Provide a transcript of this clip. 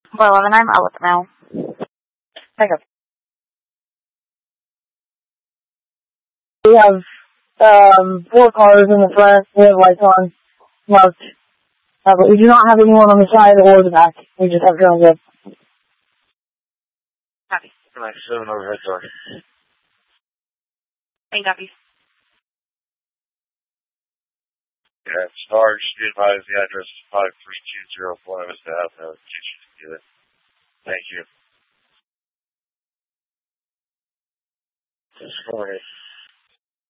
Well, 11, I'm out now. Thank you. We have 4 cars in the front. We have lights on, marked. But we do not have anyone on the side or the back. We just have drones up. Copy. 97 overhead door. Main copy. Yeah, Sarge, be advised the address is 53204 Mr. Avenue. Get you together. Thank you. Sorry.